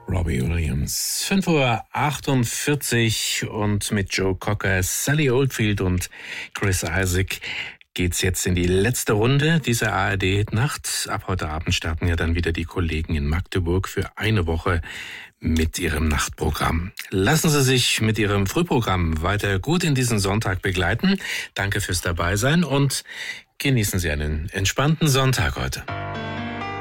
Robbie Williams. 5:48 Uhr und mit Joe Cocker, Sally Oldfield und Chris Isaak geht's jetzt in die letzte Runde dieser ARD-Nacht. Ab heute Abend starten ja dann wieder die Kollegen in Magdeburg für eine Woche mit ihrem Nachtprogramm. Lassen Sie sich mit Ihrem Frühprogramm weiter gut in diesen Sonntag begleiten. Danke fürs Dabeisein und genießen Sie einen entspannten Sonntag heute.